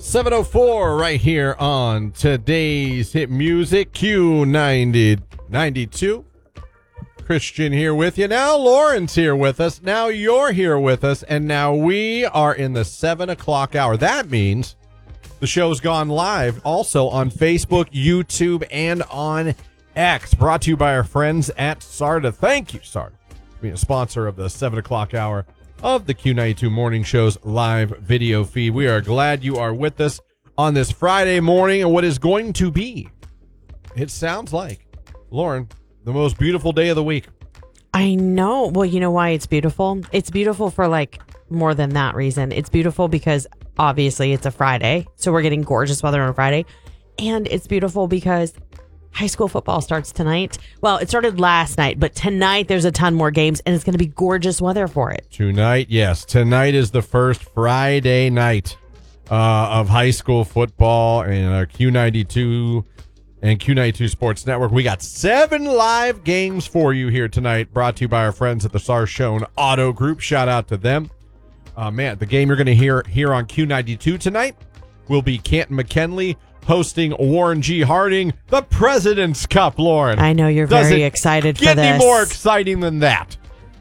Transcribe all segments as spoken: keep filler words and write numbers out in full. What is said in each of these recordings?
seven oh four right here on today's hit music, Q ninety, ninety-two. Christian here with you. Now Lauren's here with us. Now you're here with us. And now we are in the seven o'clock hour. That means the show's gone live also on Facebook, YouTube, and on X. Brought to you by our friends at Sarda. Thank you, Sarda, for being a sponsor of the seven o'clock hour of the Q ninety-two Morning Show's live video feed. We are glad you are with us on this Friday morning and what is going to be, it sounds like, Lauren, the most beautiful day of the week. I know. Well, you know why it's beautiful? It's beautiful for like more than that reason. It's beautiful because obviously it's a Friday, so we're getting gorgeous weather on Friday. And it's beautiful because high school football starts tonight. Well, it started last night, but tonight there's a ton more games, and it's going to be gorgeous weather for it. Tonight, yes. Tonight is the first Friday night uh, of high school football and uh, Q ninety-two and Q ninety-two Sports Network. We got seven live games for you here tonight, brought to you by our friends at the Sarshone Auto Group. Shout out to them. Uh, man, the game you're going to hear here on Q ninety-two tonight will be Canton McKinley hosting Warren G. Harding, the President's Cup, Lauren. I know you're does very excited for this. Get any more exciting than that?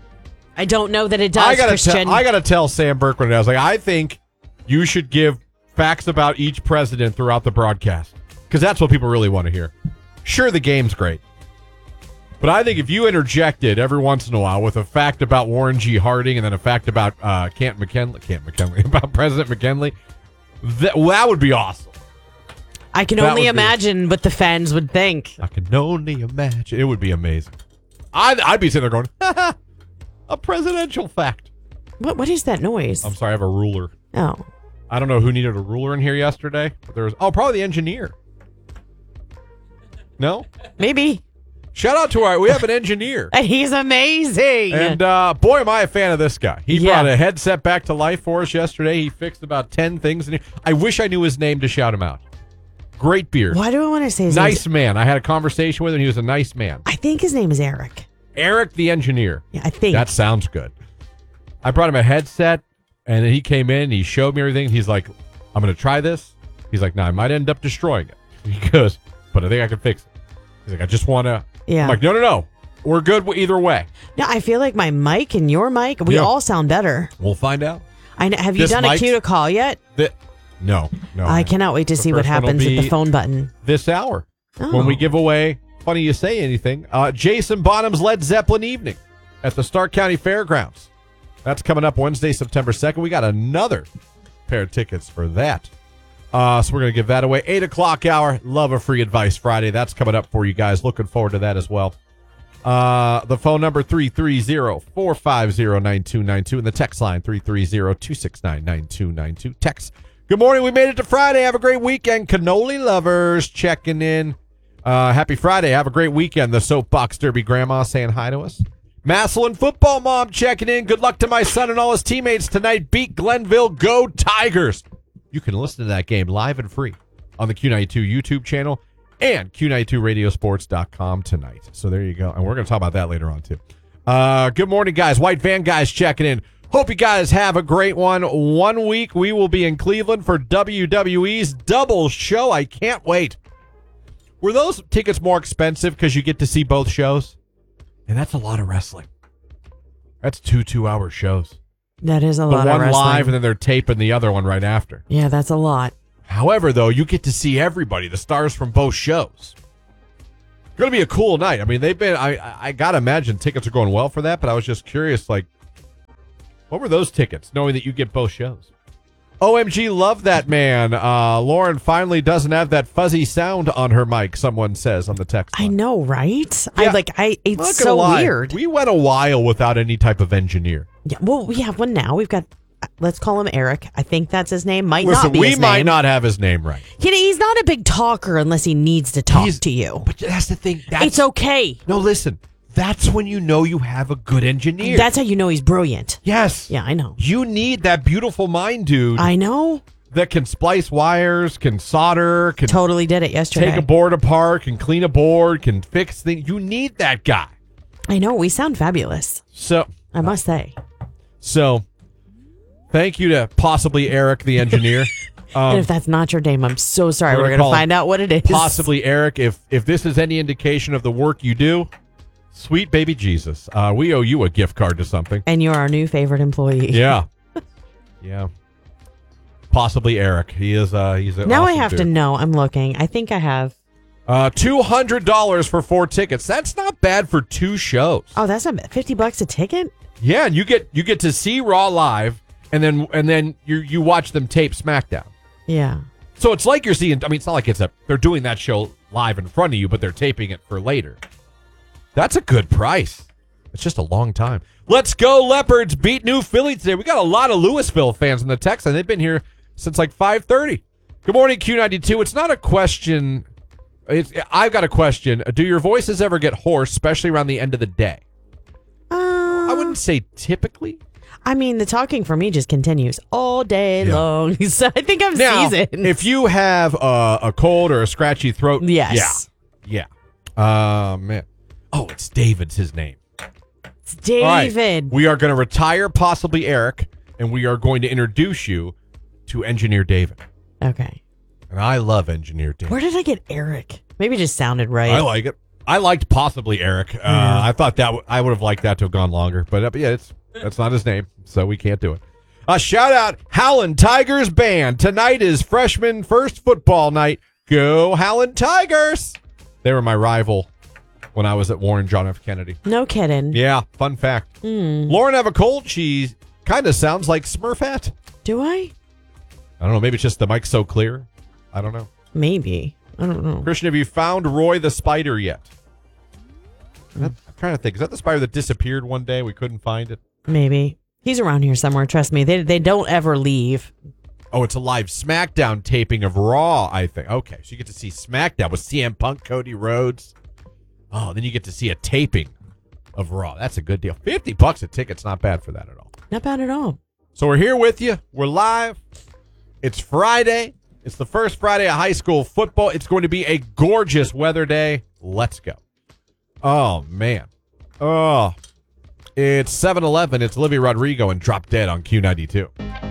I don't know that it does, I gotta Christian. Tell, I got to tell Sam Berkman, I was like, I think you should give facts about each president throughout the broadcast, because that's what people really want to hear. Sure, the game's great, but I think if you interjected every once in a while with a fact about Warren G. Harding and then a fact about uh, Canton McKinley, Canton McKinley, about President McKinley, that, well, that would be awesome. I can That only would be- imagine what the fans would think. I can only imagine. It would be amazing. I'd, I'd be sitting there going, a presidential fact. What? What is that noise? I'm sorry, I have a ruler. Oh. I don't know who needed a ruler in here yesterday, but there was, oh, probably the engineer. No? Maybe. Shout out to our, we have an engineer. He's amazing. And uh, boy, am I a fan of this guy. He Yeah. brought a headset back to life for us yesterday. He fixed about ten things. In here. I wish I knew his name to shout him out. Great beard. Why do I want to say his Nice name? man. I had a conversation with him. He was a nice man. I think his name is Eric. Eric, the engineer. Yeah, I think. That sounds good. I brought him a headset, and then he came in. He showed me everything. He's like, I'm going to try this. He's like, no, I might end up destroying it. He goes, but I think I can fix it. He's like, I just want to. Yeah. I'm like, no, no, no. We're good either way. No, I feel like my mic and your mic, we Yeah. all sound better. We'll find out. I know, have you This done a mic's- cue to call yet? The, no, no. I cannot wait to The see what first one will happens with be the phone button. This hour. Oh. When we give away, funny you say anything, uh, Jason Bonham's Led Zeppelin evening at the Stark County Fairgrounds. That's coming up Wednesday, September second. We got another pair of tickets for that. Uh, so we're going to give that away. eight o'clock hour, Love a Free Advice Friday. That's coming up for you guys. Looking forward to that as well. Uh, the phone number, three three zero, four five zero, nine two nine two. And the text line, three three zero, two six nine, nine two nine two. Text. Good morning. We made it to Friday. Have a great weekend. Cannoli lovers checking in. Uh, happy Friday. Have a great weekend. The Soapbox Derby grandma saying hi to us. Massillon football mom checking in. Good luck to my son and all his teammates tonight. Beat Glenville. Go Tigers. You can listen to that game live and free on the Q ninety-two YouTube channel and Q ninety-two radiosports dot com tonight. So there you go. And we're going to talk about that later on, too. Uh, good morning, guys. White Van guys checking in. Hope you guys have a great one. One week we will be in Cleveland for W W E's double show. I can't wait. Were those tickets more expensive because you get to see both shows? And that's a lot of wrestling. That's two two-hour shows. That is a The lot of one wrestling. live and then they're taping the other one right after. Yeah, that's a lot. However, though, you get to see everybody, the stars from both shows. It's going to be a cool night. I mean, they've been, I, I, I got to imagine tickets are going well for that, but I was just curious, like, what were those tickets, knowing that you get both shows? O M G, love that man. Uh, Lauren finally doesn't have that fuzzy sound on her mic, someone says on the text I line. know, right? Yeah. I like. I. I'm not It's gonna so lie. weird. We went a while without any type of engineer. Yeah. Well, we have one now. We've got. Let's call him Eric. I think that's his name. Might Listen, not be we his might name. not have his name right. He, he's not a big talker unless he needs to talk He's- to you. But that's the thing. That's, It's okay. No, listen. That's when you know you have a good engineer. That's how you know he's brilliant. yes. Yeah, I know. You need that beautiful mind, dude, I know. that can splice wires, can solder, can Totally did it yesterday. take a board apart, can clean a board, can fix things. You need that guy. I know. We sound fabulous. So, I must say. so thank you to possibly Eric, the engineer. and if that's not your name, I'm so sorry. we're We're gonna going to call find out what it is. Possibly Eric. If if this is any indication of the work you do, sweet baby Jesus, uh, we owe you a gift card to something. And you're our new favorite employee. Yeah, yeah. Possibly Eric. He is. Uh, he's an Now awesome I have dude. to know. I'm looking. I think I have. Uh, two hundred dollars for four tickets. That's not bad for two shows. Oh, that's not bad. fifty bucks a ticket? Yeah, and you get you get to see Raw live, and then and then you you watch them tape SmackDown. Yeah. So it's like you're seeing. I mean, it's not like it's a they're doing that show live in front of you, but they're taping it for later. That's a good price. It's just a long time. Let's go Leopards beat New Philly today. We got a lot of Louisville fans in the text, and they've been here since like five thirty. Good morning, Q ninety-two. It's not a question. It's, I've got a question. Do your voices ever get hoarse, especially around the end of the day? Uh, I wouldn't say typically. I mean, the talking for me just continues all day Yeah. long. So I think I'm Now, seasoned. if you have uh, a cold or a scratchy throat, Yes. yeah, yeah. Uh, man. Oh, it's David's his name. It's All right. David. We are going to retire possibly Eric, and we are going to introduce you to Engineer David. Okay. And I love Engineer David. Where did I get Eric? Maybe it just sounded right. I like it. I liked possibly Eric. Uh, Yeah. I thought that w- I would have liked that to have gone longer, but uh, yeah, it's that's not his name, so we can't do it. A uh, shout out Howland Tigers band. Tonight is freshman first football night. Go Howland Tigers! They were my rival when I was at Warren John F. Kennedy. No kidding. Yeah, fun fact. Hmm. Lauren have a cold. She kind of sounds like Smurfette. Do I? I don't know. Maybe it's just the mic's so clear. I don't know. Maybe. I don't know. Christian, have you found Roy the Spider yet? I'm trying to think. Is that the spider that disappeared one day? We couldn't find it. Maybe. He's around here somewhere. Trust me. They they don't ever leave. Oh, it's a live SmackDown taping of Raw, I think. Okay, so you get to see SmackDown with C M Punk, Cody Rhodes. Oh, then you get to see a taping of Raw. That's a good deal. fifty bucks a ticket's not bad for that at all. Not bad at all. So we're here with you. We're live. It's Friday. It's the first Friday of high school football. It's going to be a gorgeous weather day. Let's go. Oh, man. Oh, it's seven eleven. It's Olivia Rodrigo and Drop Dead on Q ninety-two.